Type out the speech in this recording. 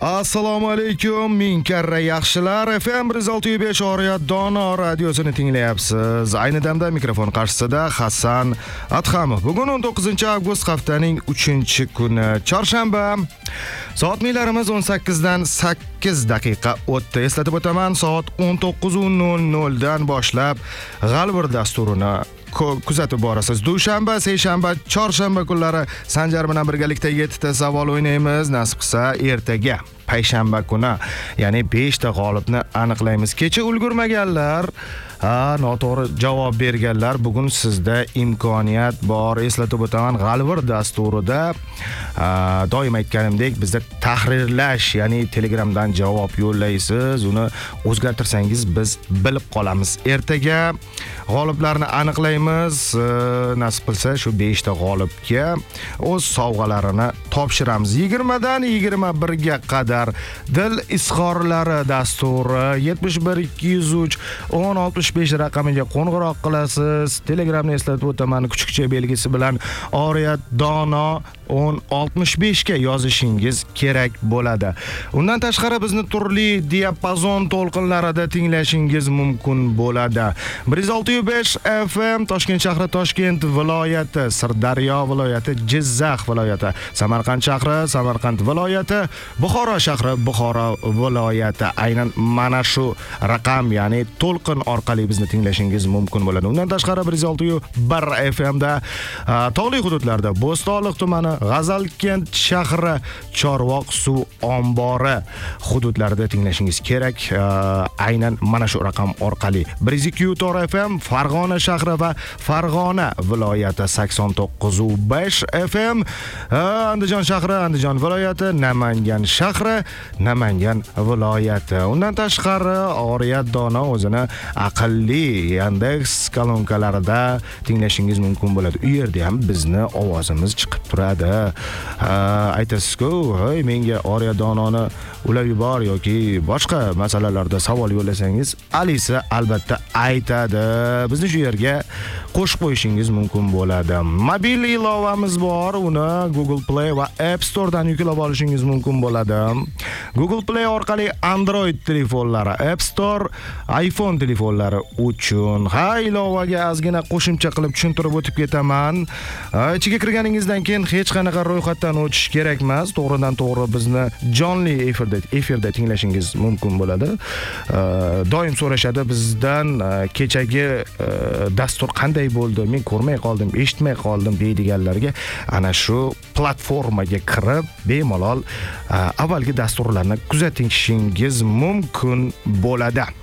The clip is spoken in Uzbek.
Assalomu alaykum, ming karra yaxshilar. FM 106.5 Oriyat Dono radiosini tinglayapsiz. Ayni damda mikrofon qarshisida Hasan Adhamov. Bugun 19-avgust haftaning 3-kuni, chorshanba. Soat miylarimiz 18 dan 8 daqiqa o'tdi. Eslatib o'taman, soat 19:00 dan boshlab G'alvir dasturini kuzatib borasiz. Dushanba, seshanba, chorshanba kunlari Sanjar bilan birgalikda 7 ta savol o'ynaymiz. Nasib qilsa ertaga payshanba kuni, ya'ni 5 ta g'olibni aniqlaymiz. Kecha ulgurmaganlar, noto'g'ri javob berganlar, bugun sizda imkoniyat bor. Eslatib o'taman, G'alvir dasturida doim aytganimdek bizda tahrirlash, ya'ni Telegramdan javob yo'llaysiz. Uni o'zgartirsangiz biz bilib qolamiz. Ertaga g'oliblarni aniqlaymiz. Nasib qilsa shu 5 ta g'olibga o'z sovg'alarini topshiramiz. 20 dan 21 ga qadar Dil izhorlari dasturi 71 203 1065 raqamiga qo'ng'iroq qilasiz. Telegramni eslatib o'taman, kuchukcha belgisi bilan Oriyat Dono 1065 ga yozishingiz kerak bo'ladi. Undan tashqari bizni turli diapazon to'lqinlarida tinglashingiz mumkin bo'ladi. 106.5 FM Toshkent shahri, Toshkent viloyati, Sirdaryo viloyati, Jizzax viloyati, Samarqand shahri, Samarqand viloyati, Buxoro shahri, Buxoro viloyati. Aynan mana shu raqam, ya'ni to'lqin orqali bizni tinglashingiz mumkin bo'ladi. Undan tashqari 106.1 FM da tog'li hududlarda Bo'stonliq tumani, G'azalkent shahri, Chorvoq suv ombori hududlarida tinglashingiz kerak. Aynan mana shu raqam orqali. 102.4 FM Farg'ona shahri va Farg'ona viloyati, 89.5 FM Andijon shahri, Andijon viloyati, Namangan shahri, Namangan viloyati. Undan tashqari Oriyat Dono o'zini aqlli Yandex kolonkalarida tinglashingiz mumkin bo'ladi. U yerda ham bizni ovozimiz chiqib turadi. Aytasiz-ku, "Hey, menga Oriyat Dononi ulab yubor" yoki boshqa masalalarda savol yo'llasangiz, Alisa albatta aytadi. Bizni shu yerga qo'shib qo'yishingiz mumkin bo'ladi. Mobil ilovamiz bor, uni Google Play va App Store dan yuklab olishingiz mumkin bo'ladi. Google Play orqali Android telefonlari, App Store iPhone telefonlari uchun. Ilovaga ozgina qo'shimcha qilib tushuntirib o'tib ketaman. Ichiga kirganingizdan keyin hech qanaqa ro'yxatdan o'tish kerak emas. To'g'ridan to'g'ri bizni jonli efirda tinglashingiz mumkin bo'ladi. Doim so'rashadi bizdan, kechagi dastur qanday bo'ldi, men ko'rmay qoldim, eshitmay qoldim deydiganlarga ana shu platformaga kirib bemalol avvalgi dasturlarni kuzatishingiz mumkin bo'ladi.